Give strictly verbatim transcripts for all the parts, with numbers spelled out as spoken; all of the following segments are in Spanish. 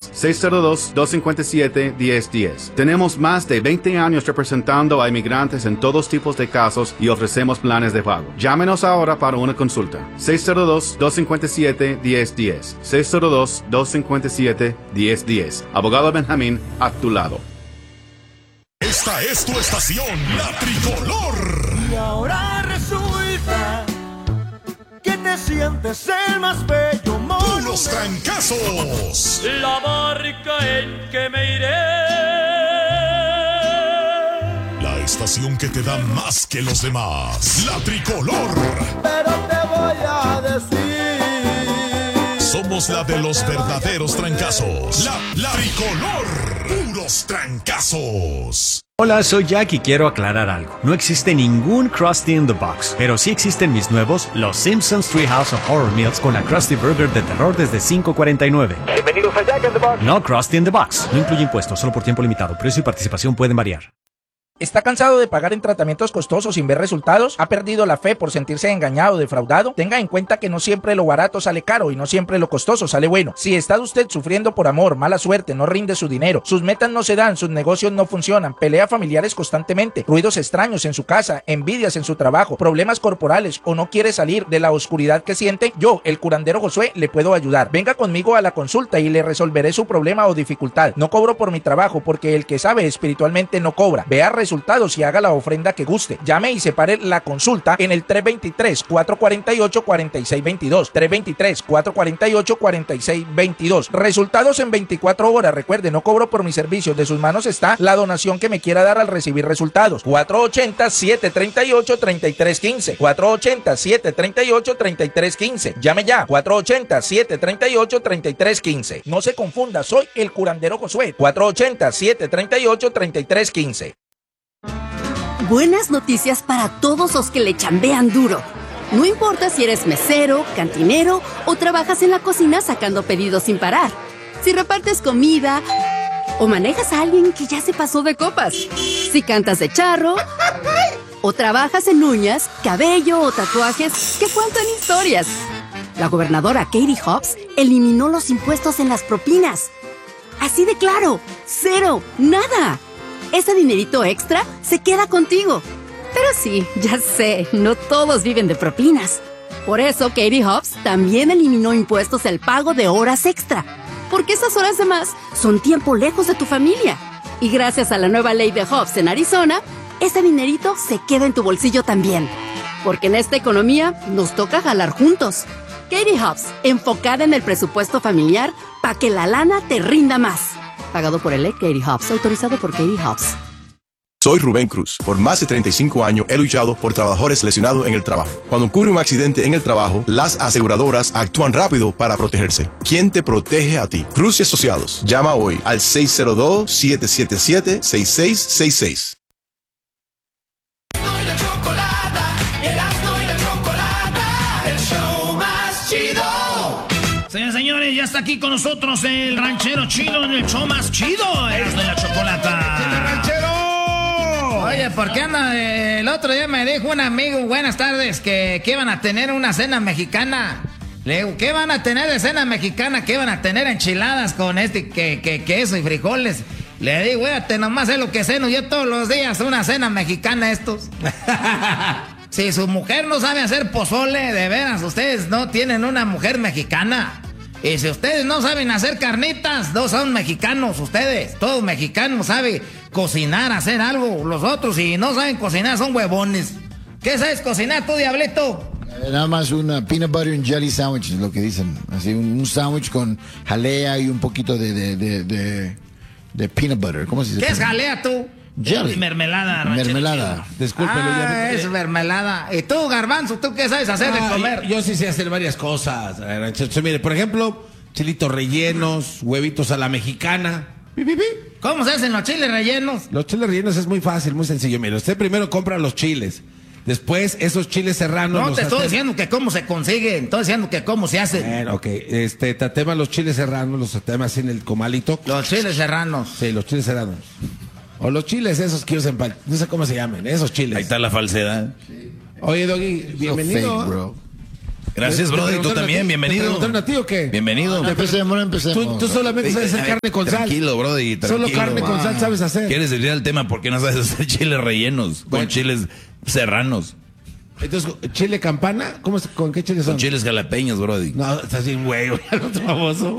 seis cero dos, dos cinco siete, uno cero uno cero. Tenemos más de veinte años representando a inmigrantes en todos tipos de casos y ofrecemos planes de pago. Llámenos ahora para una consulta. seis cero dos, dos cinco siete, uno cero uno cero. seis cero dos, dos cinco siete, uno cero uno cero. Abogado Benjamín, a tu lado. Esta es tu estación, La Tricolor. Y ahora resulta que te sientes el más bello mono. Los trancazos. La barca en que me iré. La estación que te da más que los demás. La Tricolor. Pero te voy a decir. Somos la de los verdaderos trancazos. La, la Tricolor. Puros trancazos. Hola, soy Jack y quiero aclarar algo. No existe ningún Krusty in the Box, pero sí existen mis nuevos Los Simpsons Treehouse of Horror Meals con la Krusty Burger de terror desde cinco cuarenta y nueve. Bienvenidos a Jack in the Box. No Krusty in the Box. No incluye impuestos, solo por tiempo limitado. Precio y participación pueden variar. ¿Está cansado de pagar en tratamientos costosos sin ver resultados? ¿Ha perdido la fe por sentirse engañado o defraudado? Tenga en cuenta que no siempre lo barato sale caro y no siempre lo costoso sale bueno. Si está usted sufriendo por amor, mala suerte, no rinde su dinero, sus metas no se dan, sus negocios no funcionan, pelea familiares constantemente, ruidos extraños en su casa, envidias en su trabajo, problemas corporales o no quiere salir de la oscuridad que siente, yo, el curandero Josué, le puedo ayudar. Venga conmigo a la consulta y le resolveré su problema o dificultad. No cobro por mi trabajo porque el que sabe espiritualmente no cobra. Vea resultados y haga la ofrenda que guste. Llame y separe la consulta en el tres dos tres, cuatro cuatro ocho, cuatro seis dos dos. tres dos tres, cuatro cuatro ocho, cuatro seis dos dos. Resultados en veinticuatro horas. Recuerde, no cobro por mis servicios. De sus manos está la donación que me quiera dar al recibir resultados. cuatro ocho cero, siete tres ocho, tres tres uno cinco. cuatro ocho cero, siete tres ocho, tres tres uno cinco. Llame ya. cuatro ocho cero, siete tres ocho, tres tres uno cinco. No se confunda, soy el curandero Josué. cuatro ocho cero, siete tres ocho, tres tres uno cinco. Buenas noticias para todos los que le chambean duro. No importa si eres mesero, cantinero o trabajas en la cocina sacando pedidos sin parar. Si repartes comida o manejas a alguien que ya se pasó de copas. Si cantas de charro o trabajas en uñas, cabello o tatuajes que cuentan historias. La gobernadora Katie Hobbs eliminó los impuestos en las propinas. Así de claro, cero, nada. Ese dinerito extra se queda contigo. Pero sí, ya sé, no todos viven de propinas. Por eso Katie Hobbs también eliminó impuestos al pago de horas extra. Porque esas horas de más son tiempo lejos de tu familia. Y gracias a la nueva ley de Hobbs en Arizona, ese dinerito se queda en tu bolsillo también. Porque en esta economía nos toca jalar juntos. Katie Hobbs, enfocada en el presupuesto familiar para que la lana te rinda más. Pagado por el E. Katie Hobbs, autorizado por Katie Hobbs. Soy Rubén Cruz. Por más de treinta y cinco años he luchado por trabajadores lesionados en el trabajo. Cuando ocurre un accidente en el trabajo, las aseguradoras actúan rápido para protegerse. ¿Quién te protege a ti? Cruz y Asociados. Llama hoy al seis cero dos, siete siete siete, seis seis seis seis. Señores, señores, ya está aquí con nosotros el ranchero chido en el show más chido, Erasmo y la Chocolata. ¡El ranchero! Oye, ¿por qué anda? El otro día me dijo un amigo, buenas tardes, que, que iban a tener una cena mexicana. Le digo, ¿qué van a tener de cena mexicana? ¿Qué van a tener enchiladas con este que, que, queso y frijoles? Le digo, fíjate, nomás es lo que ceno yo todos los días, una cena mexicana estos. Si su mujer no sabe hacer pozole, de veras, ustedes no tienen una mujer mexicana. Y si ustedes no saben hacer carnitas, no son mexicanos ustedes. Todo mexicano sabe cocinar, hacer algo. Los otros, si no saben cocinar, son huevones. ¿Qué sabes cocinar tú, diablito? Nada más una peanut butter and jelly sandwich, es lo que dicen. Así, un, un sándwich con jalea y un poquito de, de, de, de, de peanut butter. ¿Cómo se dice? ¿Qué es jalea tú? Jelly. Mermelada. Mermelada. Discúlpelo. Ah, ya... es mermelada. ¿Y tú, Garbanzo, tú qué sabes hacer ah, de comer? Yo, yo sí sé hacer varias cosas, ranchero. Mire, por ejemplo, chilitos rellenos, huevitos a la mexicana. ¿Cómo se hacen los chiles rellenos? Los chiles rellenos es muy fácil, muy sencillo. Mire, usted primero compra los chiles. Después, esos chiles serranos... No, los te estoy hace... diciendo que cómo se consiguen. Estoy diciendo que cómo se hacen. Bueno, ok. Este, tatema los chiles serranos, los tatema así en el comalito. Los chiles serranos. Sí, los chiles serranos. O los chiles esos que usan para... No sé cómo se llaman, esos chiles. Ahí está la falsedad. Sí. Oye, Doggy, bienvenido. So fake, bro. Gracias, Brody, tú también, bienvenido. ¿Te preguntaron a ti o qué? Bienvenido. No empecemos, no empecemos. Tú, tú solamente sabes hacer carne con sal. Tranquilo, Brody, tranquilo. Solo carne con sal sabes hacer. ¿Quieres desviar el tema? ¿Por qué no sabes hacer chiles rellenos? Bueno. Con chiles serranos. Entonces, ¿chile campana? ¿Cómo es, ¿Con qué chiles son? Con chiles jalapeños, Brody. No, estás bien, güey, güey, al otro famoso.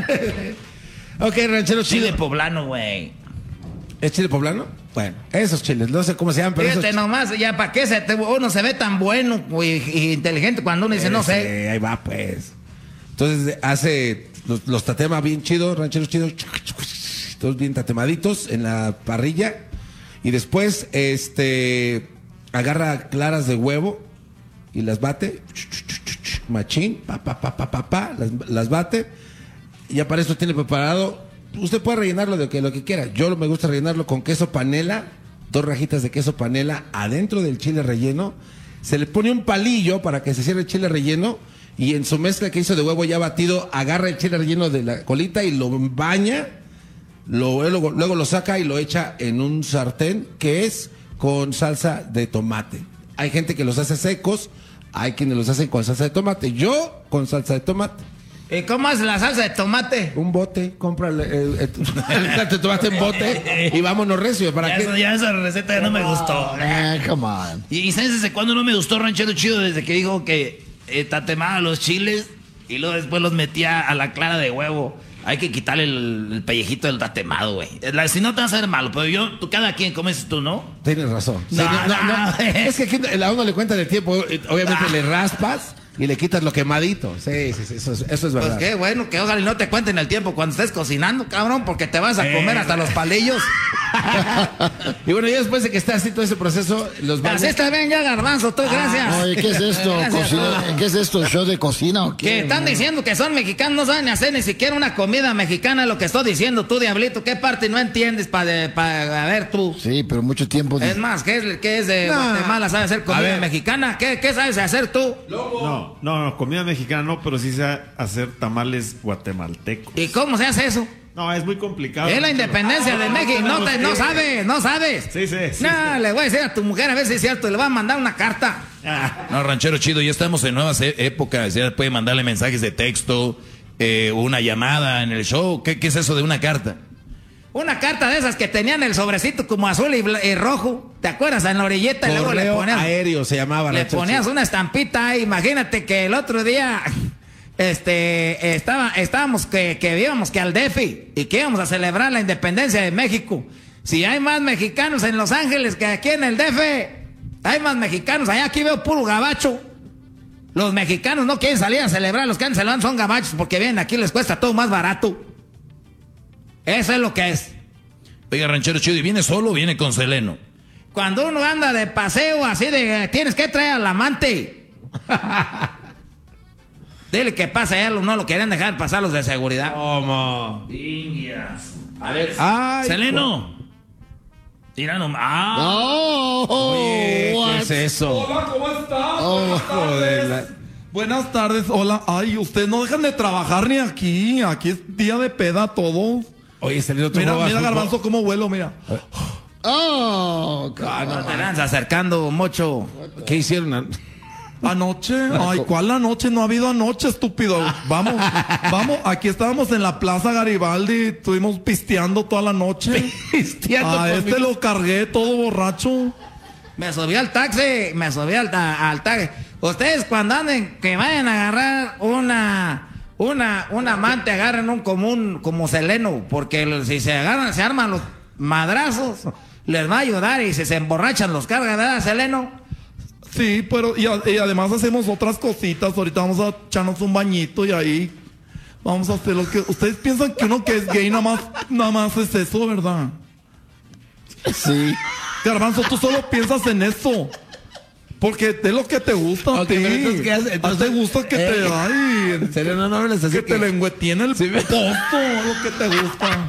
Ok, ranchero chido. Chile poblano, güey. ¿Es chile poblano? Bueno, esos chiles, no sé cómo se llaman, pero Fíjate esos... nomás, ya para qué se te- uno se ve tan bueno güey, y inteligente cuando uno dice, no sé. Ese, ahí va, pues. Entonces, hace los, los tatema bien chidos, rancheros chidos, todos bien tatemaditos en la parrilla. Y después, este, agarra claras de huevo y las bate, machín, pa, pa, pa, pa, pa, pa, las, las bate. Y ya para esto tiene preparado. Usted puede rellenarlo de que, lo que quiera. Yo me gusta rellenarlo con queso panela, dos rajitas de queso panela adentro del chile relleno. Se le pone un palillo para que se cierre el chile relleno. Y en su mezcla que hizo de huevo ya batido, agarra el chile relleno de la colita y lo baña. Lo, luego, luego lo saca y lo echa en un sartén que es con salsa de tomate. Hay gente que los hace secos, hay quienes los hacen con salsa de tomate. Yo con salsa de tomate. ¿Y cómo es la salsa de tomate? Un bote, compra el, el, el, el salsa de tomate en bote y vámonos recio. ¿Para Ya, qué? esa, ya esa receta ya no me gustó. Eh, come on. Y, y ¿sabes desde cuándo no me gustó Ranchero Chido? Desde que dijo que eh, tatemaba los chiles y luego después los metía a la clara de huevo. Hay que quitarle el, el pellejito del tatemado, güey. La- Si no te vas a hacer malo, pero yo, tú, cada quien comes tú, ¿no? Tienes razón. Sí, No, no, no, no. no. Es que aquí a uno le cuenta el tiempo. Obviamente Ah. le raspas y le quitas lo quemadito. Sí, sí, sí, eso es, eso es verdad. Pues qué bueno, que ojalá y no te cuenten el tiempo cuando estés cocinando, cabrón, porque te vas a comer Eh, hasta los palillos. Y bueno, ya después de que está así todo ese proceso, los Así está bien ya, Garbanzo, tú, gracias. Oye, ¿qué es esto? Gracias, Cocina- tú. ¿Qué es esto? ¿Show de cocina o Que qué? están diciendo que son mexicanos, no saben hacer ni siquiera una comida mexicana, lo que estoy diciendo tú, Diablito. ¿Qué parte no entiendes para, a ver tú? Sí, pero mucho tiempo. Es más, ¿qué es, qué es de No. Guatemala? ¿Sabes hacer comida ver. mexicana? ¿Qué, ¿Qué sabes hacer tú? No, no, no, comida mexicana no, pero sí sé hacer tamales guatemaltecos. ¿Y cómo se hace eso? No, es muy complicado. Es la independencia de México. No, te, no sabes, no sabes. Sí, sí, sí. No, le voy a decir a tu mujer a ver si es cierto. Le voy a mandar una carta. No, Ranchero Chido, ya estamos en nuevas e- épocas. Ya puede mandarle mensajes de texto, eh, una llamada en el show. ¿Qué, ¿Qué es eso de una carta? Una carta de esas que tenían el sobrecito como azul y, bla- y rojo. ¿Te acuerdas? En la orilleta y luego le Correo ponías, aéreo se llamaba. le Ranchero ponías Chido. una estampita. Imagínate que el otro día este, estaba, estábamos que, que íbamos que al D F I y que íbamos a celebrar la independencia de México. Si hay más mexicanos en Los Ángeles que aquí en el D F, hay más mexicanos. Allá aquí veo puro gabacho. Los mexicanos no quieren salir a celebrar, los que han celebrado son gabachos porque vienen aquí les cuesta todo más barato. Eso es lo que es. Oiga, Ranchero Chido, ¿y viene solo o viene con Seleno? Cuando uno anda de paseo así de tienes que traer al amante. Dile que pasa, ya no lo quieren dejar pasar los de seguridad. ¿Cómo? A ver, Ay, Seleno. Mira nomás. Ah. No. Oye, ¿qué what? es eso? Hola, ¿cómo están? Oh, Joder, la- Buenas tardes, hola. Ay, ustedes no dejan de trabajar ni aquí. Aquí es día de peda todo. Oye, Seleno, tú Mira, jugabas mira, fútbol. Garbanzo, cómo vuelo, mira. Oh, Ah, no te lanzas acercando mucho. ¿Qué hicieron? Anoche, ay, ¿cuál anoche? No ha habido anoche, estúpido. Vamos, vamos, aquí estábamos en la Plaza Garibaldi, estuvimos pisteando toda la noche. Pisteando A este conmigo. lo cargué todo borracho. Me subí al taxi, me subí al, ta- al taxi. Ustedes cuando anden, que vayan a agarrar una, una, un amante, agarren un común como Seleno, porque el- si se agarran, se arman los madrazos, les va a ayudar y si se emborrachan los carga, ¿verdad, Seleno? Sí, pero y, a- y además hacemos otras cositas. Ahorita vamos a echarnos un bañito y ahí vamos a hacer lo que... Ustedes piensan que uno que es gay nada más, nada más es eso, ¿verdad? sí. Garbanzo, tú solo piensas en eso. Porque es lo que te gusta a Ok, ti. pero entonces, ¿qué haces? A ti Entonces, te gusta que te... eh, Ay, Seleno, no hables así que te lengüetiene el Sí, me- pozo, lo que te gusta.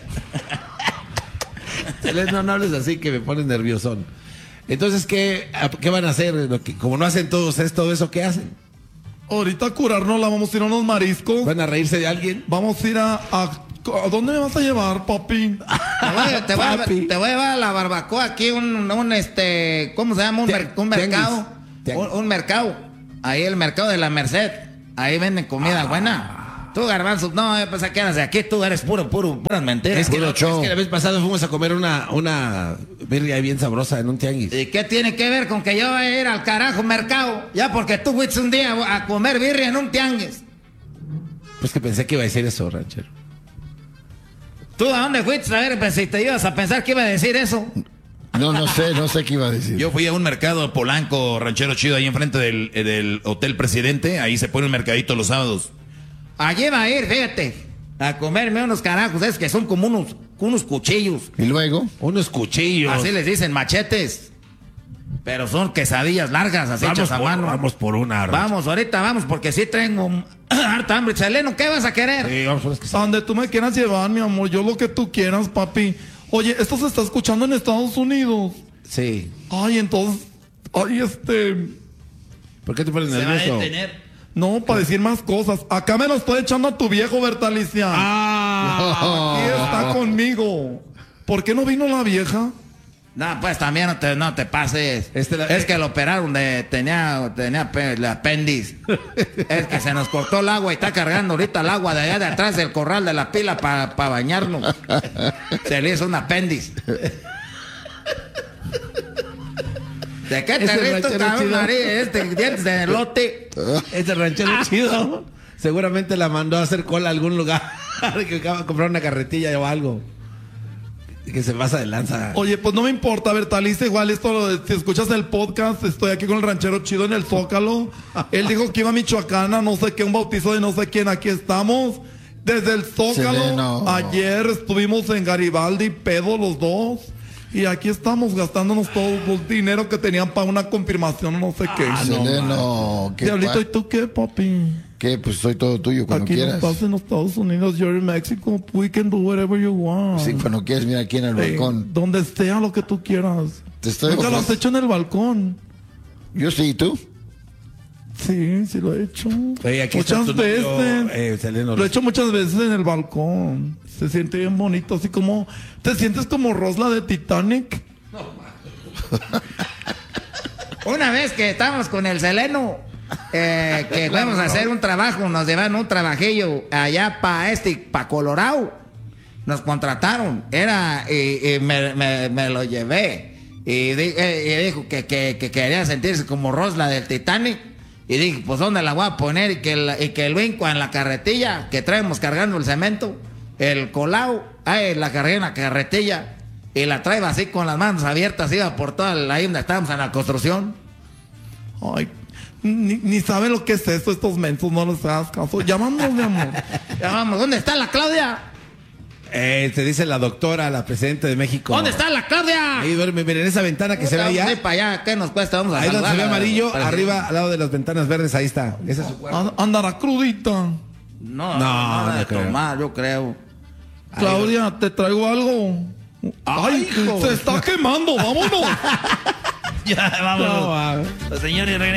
Seleno, no hables así que me pones nerviosón. Entonces, ¿qué, a- qué van a hacer? Lo que- Como no hacen todos es todo eso, ¿qué hacen? Ahorita a curarnos la vamos a ir a unos mariscos. ¿Van a reírse de alguien? Vamos a ir a... ¿A, ¿a dónde me vas a llevar, papi? Te voy, a- te voy a- Papi. te voy a llevar a la barbacoa aquí, un, un este, ¿cómo se llama? Un, Tia- mer- un tianguis. mercado. Tianguis. Un, un mercado. ahí el mercado de la Merced. Ahí venden comida ah. buena. Tú, Garbanzo, no, yo pensé que eras de aquí. Tú eres puro, puro, puras mentiras. Es que, puro lo, es que la vez pasada fuimos a comer una, una birria bien sabrosa en un tianguis. ¿Y qué tiene que ver con que yo voy a ir al carajo mercado? Ya porque tú fuiste un día a comer birria en un tianguis. Pues que pensé que iba a decir eso, ranchero. ¿Tú a dónde fuiste? A ver, pues, si te ibas a pensar que iba a decir eso. No, no sé, no sé qué iba a decir. Yo fui a un mercado Polanco, ranchero chido, ahí enfrente del, del Hotel Presidente. Ahí se pone un mercadito los sábados. Allí va a ir, fíjate, a comerme unos carajos, es que son como unos, unos cuchillos. ¿Y luego? Unos cuchillos. Así les dicen, machetes. Pero son quesadillas largas, así vamos hechas a por, mano. Vamos por una. Vamos, ahorita vamos, porque sí tengo harta hambre. Seleno, ¿qué vas a querer? Sí, vamos por las quesadillas. Donde tú me quieras llevar, mi amor, yo lo que tú quieras, papi. Oye, esto se está escuchando en Estados Unidos. Sí. Ay, entonces, ay, este... ¿Por qué te pones Se va a nervioso? detener. No, para decir más cosas. Acá me lo estoy echando a tu viejo, Bertalicia. Ah. Aquí está conmigo. ¿Por qué no vino la vieja? No, pues también no te, no te pases. Este la- es que lo operaron de... Tenía, tenía pe- el apéndice. Es que se nos cortó el agua y está cargando ahorita el agua de allá de atrás del corral de la pila para pa bañarnos. Se le hizo un apéndice. ¿De qué te Ese ríes tú, ranchero cabrón, chido. nariz? Este dientes de elote. Este ranchero chido seguramente la mandó a hacer cola a algún lugar que acaba de comprar una carretilla o algo. Que se pasa de lanza. Oye, pues no me importa, Bertalicia, igual esto, lo de- si escuchas el podcast, estoy aquí con el ranchero chido en el Zócalo. Él dijo que iba a Michoacana, no sé qué, un bautizo de no sé quién, aquí estamos. Desde el Zócalo, Seleno. ayer estuvimos en Garibaldi, pedo los dos. Y aquí estamos gastándonos todo el dinero que tenían para una confirmación, no sé qué. Seleno, ¿qué Diablito, pa- ¿y tú qué, papi? ¿Qué? Pues soy todo tuyo cuando Aquí no quieras. estás en los Estados Unidos, you're in Mexico, we can do whatever you want. Sí, cuando quieras, mira aquí en el Eh, balcón. donde sea lo que tú quieras. Te estoy Nunca lo has hecho en el balcón. Yo sí, ¿y tú? Sí, sí lo he hecho. Oye, aquí está muchas tu veces. novio, eh, Seleno. Lo he hecho muchas veces en el balcón. Se siente bien bonito, así como... ¿Te sientes como Rosla de Titanic? Una vez que estábamos con el Seleno, eh, que fuimos a hacer un trabajo, nos llevaron un trabajillo allá para este, para Colorado. Nos contrataron, era, y, y me, me, me lo llevé. Y, di- eh, y dijo que, que, que quería sentirse como Rosla del Titanic. Y dije, pues ¿dónde la voy a poner? Y que el, y que el vinco en la carretilla, que traemos cargando el cemento, el colao, ay, la cargué en la carretilla. Y la trae así con las manos abiertas, iba por toda la, ahí donde estábamos en la construcción. Ay, ni, ni sabe lo que es eso, estos mensos, no les hagas caso. Llámanos, mi amor. Llamamos, ¿dónde está la Claudia? Eh, te dice la doctora, la presidenta de México. ¿Dónde está la Claudia? Ahí duerme, miren esa ventana que se ve allá. Vamos a ir para allá, ¿qué nos cuesta? Vamos a Ahí donde se ve saludarla. amarillo, Para- arriba al lado de las ventanas verdes, ahí está. Ese es su cuarto. An- Andará crudita. No, No, no, no de creo. tomar, yo creo. Claudia, te traigo algo. Ay, hijo. se está quemando, vámonos. Ya, vámonos. No, ah. Los señores regresan.